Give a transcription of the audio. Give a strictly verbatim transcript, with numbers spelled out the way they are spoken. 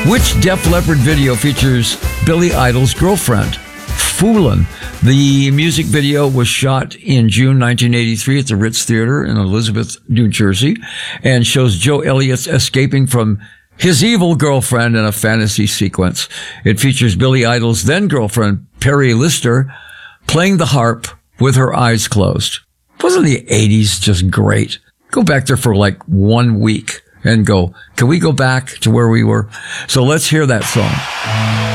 Which Def Leppard video features Billy Idol's girlfriend? Foolin'. The music video was shot in June nineteen eighty-three at the Ritz Theater in Elizabeth, New Jersey, and shows Joe Elliott escaping from his evil girlfriend in a fantasy sequence. It features Billy Idol's then-girlfriend, Perry Lister, playing the harp with her eyes closed. Wasn't the eighties just great? Go back there for like one week and go, can we go back to where we were? So let's hear that song.